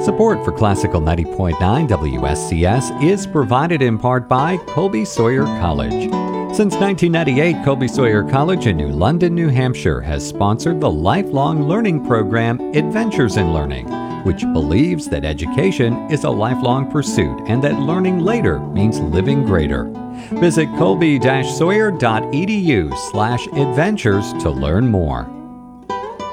Support for Classical 90.9 WSCS is provided in part by Colby Sawyer College. Since 1998, Colby Sawyer College in New London, New Hampshire has sponsored the lifelong learning program Adventures in Learning, which believes that education is a lifelong pursuit and that learning later means living greater. Visit colby-sawyer.edu/adventures to learn more.